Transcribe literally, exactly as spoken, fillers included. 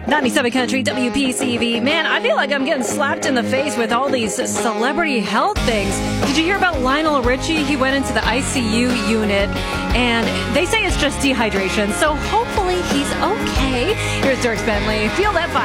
ninety-seven Country, W P C V. Man, I feel like I'm getting slapped in the face with all these celebrity health things. Did you hear about Lionel Richie? He went into the I C U unit, and they say it's just dehydration, so hopefully he's okay. Here's Dirk Bentley. Feel that fire.